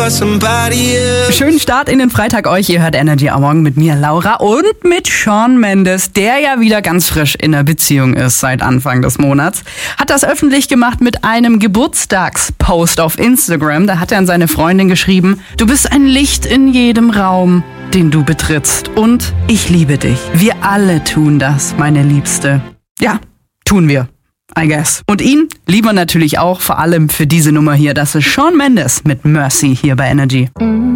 for somebody else. Schönen Start in den Freitag euch. Ihr hört Energy am Morgen mit mir, Laura, und mit Shawn Mendes, der ja wieder ganz frisch in einer Beziehung ist seit Anfang des Monats. Hat das öffentlich gemacht mit einem Geburtstagspost auf Instagram. Da hat er an seine Freundin geschrieben: Du bist ein Licht in jedem Raum, den du betrittst. Und ich liebe dich. Wir alle tun das, meine Liebste. Ja, tun wir. I guess. Und ihn lieben wir natürlich auch, vor allem für diese Nummer hier. Das ist Shawn Mendes mit Mercy hier bei Energy.